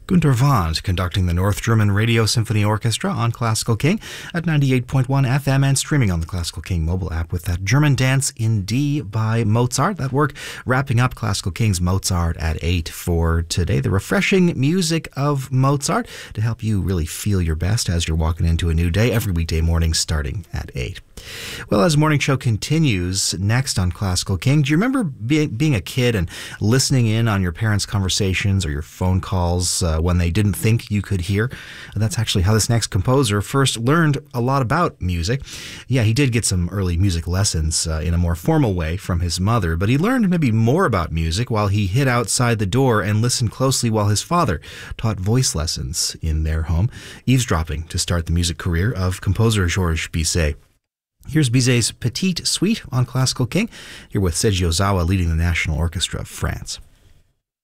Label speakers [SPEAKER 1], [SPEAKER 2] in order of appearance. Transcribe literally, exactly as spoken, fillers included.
[SPEAKER 1] Günter Wand conducting the North German Radio Symphony Orchestra on Classical King at ninety-eight point one F M and streaming on the Classical King mobile app with that German Dance in D by Mozart. That work wrapping up Classical King's Mozart at eight for today. The refreshing music of Mozart to help you really feel your best as you're walking into a new day every weekday morning starting at eight. Well, as the morning show continues next on Classical King, do you remember being, being a kid and listening in on your parents' conversations or your phone calls uh, when they didn't think you could hear? That's actually how this next composer first learned a lot about music. Yeah, he did get some early music lessons uh, in a more formal way from his mother, but he learned maybe more about music while he hid outside the door and listened closely while his father taught voice lessons in their home, eavesdropping to start the music career of composer Georges Bizet. Here's Bizet's Petite Suite on Classical King, here with Seiji Ozawa leading the National Orchestra of France.